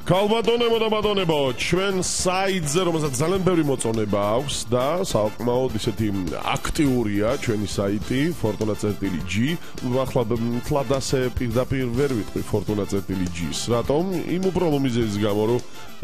ქალბატონებო და ბატონებო, ჩვენ საიტზე, რომელსაც ძალიან ბევრი მოწონება აქვს და საკმაოდ ისეთი აქტიურია ჩვენი საიტი fortuna.g. ახლა თლად ასე პირდაპირ ვერ ვიტყვი fortuna.g-ს. რატომ? იმ უბრალო მიზეზის გამო, რომ